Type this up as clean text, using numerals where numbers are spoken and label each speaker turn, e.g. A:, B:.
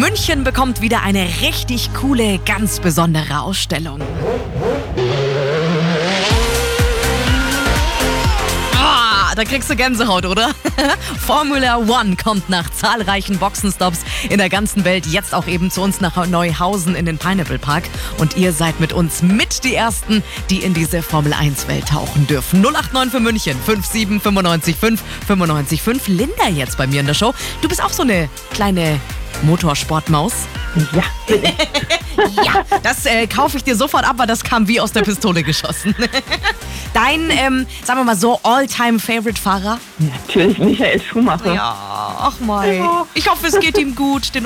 A: München bekommt wieder eine richtig coole, ganz besondere Ausstellung. Da kriegst du Gänsehaut, oder? Formula One kommt nach zahlreichen Boxenstops in der ganzen Welt jetzt auch eben zu uns nach Neuhausen in den Pineapple Park. Und ihr seid mit uns mit die Ersten, die in diese Formel-1-Welt tauchen dürfen. 089 für München, 57 95 5 95 5. Linda jetzt bei mir in der Show. Du bist auch so eine kleine Motorsportmaus.
B: Ja,
A: Ja, das kaufe ich dir sofort ab, weil das kam wie aus der Pistole geschossen. Dein, sagen wir mal so, All-Time-Favorite-Fahrer?
B: natürlich Michael Schumacher.
A: Ja, ach mal. Ich hoffe, es geht ihm gut. Den